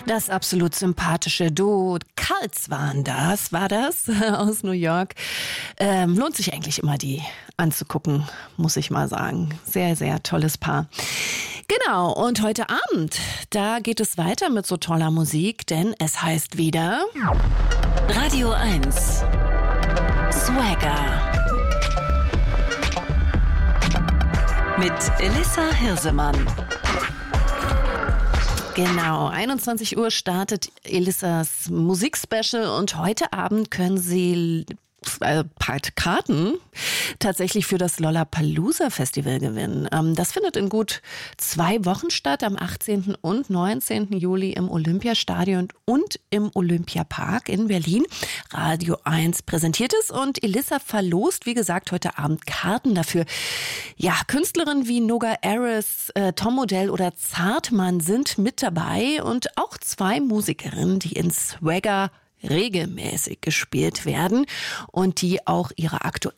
Das absolut sympathische Duo Cults war das aus New York. Lohnt sich eigentlich immer, die anzugucken, muss ich mal sagen. Sehr, sehr tolles Paar. Genau, und heute Abend, da geht es weiter mit so toller Musik, denn es heißt wieder Radio 1 Swagger mit Elissa Hirsemann. Genau, 21 Uhr startet Elissas Musikspecial und heute Abend können Sie Karten tatsächlich für das Lollapalooza Festival gewinnen. Das findet in gut 2 Wochen statt, am 18. und 19. Juli im Olympiastadion und im Olympiapark in Berlin. Radio 1 präsentiert es und Elissa verlost, wie gesagt, heute Abend Karten dafür. Ja, Künstlerinnen wie Noga Aris, Tom Odell oder Zartmann sind mit dabei und auch 2 Musikerinnen, die in Swagger regelmäßig gespielt werden und die auch ihre aktuelle